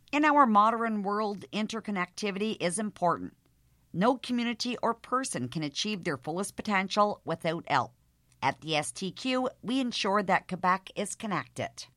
In our modern world, interconnectivity is important. No community or person can achieve their fullest potential without help. At the STQ, we ensure that Quebec is connected.